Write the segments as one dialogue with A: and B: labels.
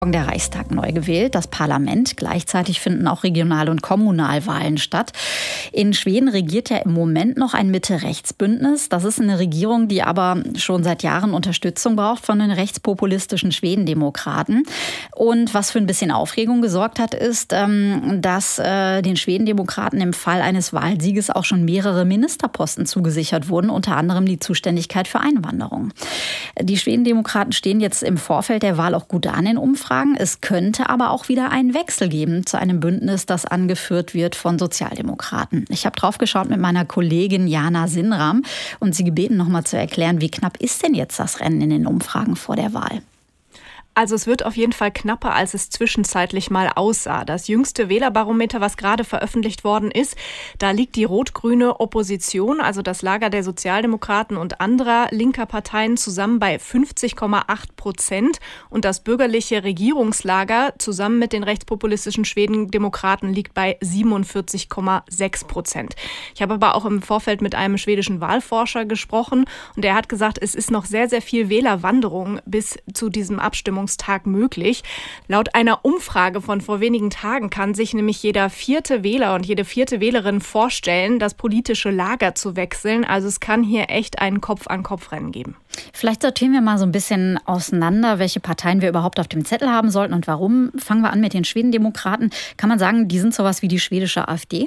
A: Der Reichstag neu gewählt, das Parlament. Gleichzeitig finden auch Regional- und Kommunalwahlen statt. In Schweden regiert ja im Moment noch ein Mitte-Rechts-Bündnis. Das ist eine Regierung, die aber schon seit Jahren Unterstützung braucht von den rechtspopulistischen Schwedendemokraten. Und was für ein bisschen Aufregung gesorgt hat, ist, dass den Schwedendemokraten im Fall eines Wahlsieges auch schon mehrere Ministerposten zugesichert wurden, unter anderem die Zuständigkeit für Einwanderung. Die Schwedendemokraten stehen jetzt im Vorfeld der Wahl auch gut an in Umfragen. Es könnte aber auch wieder einen Wechsel geben zu einem Bündnis, das angeführt wird von Sozialdemokraten. Ich habe drauf geschaut mit meiner Kollegin Jana Sinnram und sie gebeten, noch mal zu erklären, wie knapp ist denn jetzt das Rennen in den Umfragen vor der Wahl?
B: Also es wird auf jeden Fall knapper, als es zwischenzeitlich mal aussah. Das jüngste Wählerbarometer, was gerade veröffentlicht worden ist, da liegt die rot-grüne Opposition, also das Lager der Sozialdemokraten und anderer linker Parteien, zusammen bei 50,8% und das bürgerliche Regierungslager zusammen mit den rechtspopulistischen Schwedendemokraten liegt bei 47,6%. Ich habe aber auch im Vorfeld mit einem schwedischen Wahlforscher gesprochen und der hat gesagt, es ist noch sehr, sehr viel Wählerwanderung bis zu diesem Abstimmungstag möglich. Laut einer Umfrage von vor wenigen Tagen kann sich nämlich jeder vierte Wähler und jede vierte Wählerin vorstellen, das politische Lager zu wechseln. Also es kann hier echt ein Kopf-an-Kopf-Rennen geben.
A: Vielleicht sortieren wir mal so ein bisschen auseinander, welche Parteien wir überhaupt auf dem Zettel haben sollten und warum. Fangen wir an mit den Schwedendemokraten. Kann man sagen, die sind sowas wie die schwedische AfD?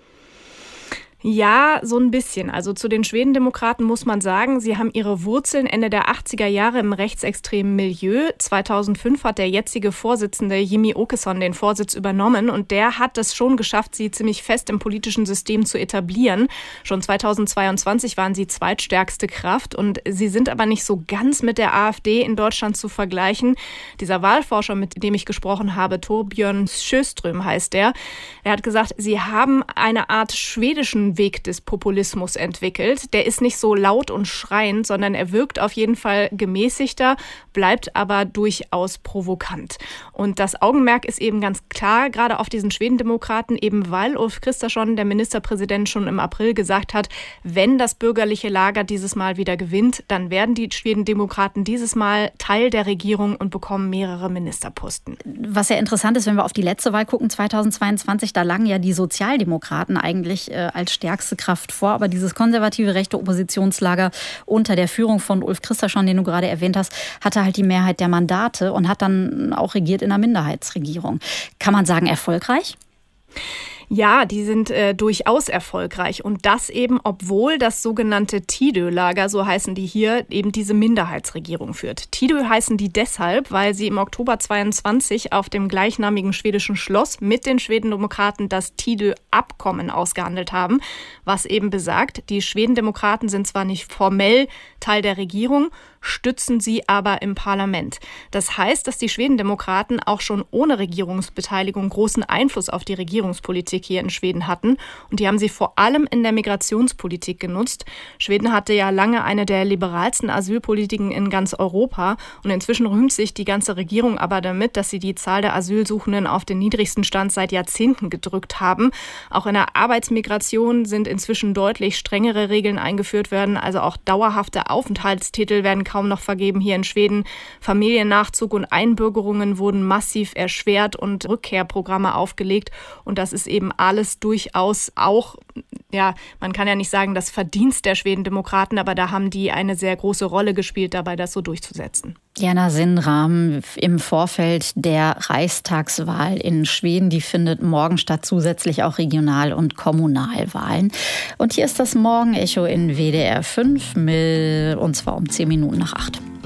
B: Ja, so ein bisschen. Also zu den Schwedendemokraten muss man sagen, sie haben ihre Wurzeln Ende der 80er Jahre im rechtsextremen Milieu. 2005 hat der jetzige Vorsitzende Jimmie Åkesson den Vorsitz übernommen und der hat es schon geschafft, sie ziemlich fest im politischen System zu etablieren. Schon 2022 waren sie zweitstärkste Kraft und sie sind aber nicht so ganz mit der AfD in Deutschland zu vergleichen. Dieser Wahlforscher, mit dem ich gesprochen habe, Torbjörn Sjöström heißt er hat gesagt, sie haben eine Art schwedischen Weg des Populismus entwickelt. Der ist nicht so laut und schreiend, sondern er wirkt auf jeden Fall gemäßigter, bleibt aber durchaus provokant. Und das Augenmerk ist eben ganz klar, gerade auf diesen Schwedendemokraten, eben weil Ulf Kristersson, der Ministerpräsident, schon im April gesagt hat, wenn das bürgerliche Lager dieses Mal wieder gewinnt, dann werden die Schwedendemokraten dieses Mal Teil der Regierung und bekommen mehrere Ministerposten.
A: Was ja interessant ist, wenn wir auf die letzte Wahl gucken, 2022, da lagen ja die Sozialdemokraten eigentlich als stärkste Kraft vor. Aber dieses konservative rechte Oppositionslager unter der Führung von Ulf Kristersson, den du gerade erwähnt hast, hatte halt die Mehrheit der Mandate und hat dann auch regiert in einer Minderheitsregierung. Kann man sagen, erfolgreich?
B: Ja, die sind durchaus erfolgreich und das eben, obwohl das sogenannte Tidö-Lager, so heißen die hier, eben diese Minderheitsregierung führt. Tidö heißen die deshalb, weil sie im Oktober 22 auf dem gleichnamigen schwedischen Schloss mit den Schwedendemokraten das Tidö-Abkommen ausgehandelt haben, was eben besagt, die Schwedendemokraten sind zwar nicht formell Teil der Regierung, stützen sie aber im Parlament. Das heißt, dass die Schwedendemokraten auch schon ohne Regierungsbeteiligung großen Einfluss auf die Regierungspolitik hier in Schweden hatten. Und die haben sie vor allem in der Migrationspolitik genutzt. Schweden hatte ja lange eine der liberalsten Asylpolitiken in ganz Europa. Und inzwischen rühmt sich die ganze Regierung aber damit, dass sie die Zahl der Asylsuchenden auf den niedrigsten Stand seit Jahrzehnten gedrückt haben. Auch in der Arbeitsmigration sind inzwischen deutlich strengere Regeln eingeführt worden. Also auch dauerhafte Aufenthaltstitel werden kaum noch vergeben hier in Schweden. Familiennachzug und Einbürgerungen wurden massiv erschwert und Rückkehrprogramme aufgelegt. Und das ist eben alles durchaus auch, ja, man kann ja nicht sagen, das Verdienst der Schwedendemokraten, aber da haben die eine sehr große Rolle gespielt, dabei das so durchzusetzen.
A: Jana Sinnram im Vorfeld der Reichstagswahl in Schweden, die findet morgen statt, zusätzlich auch Regional- und Kommunalwahlen. Und hier ist das Morgenecho in WDR 5, und zwar um 10 Minuten nach 8.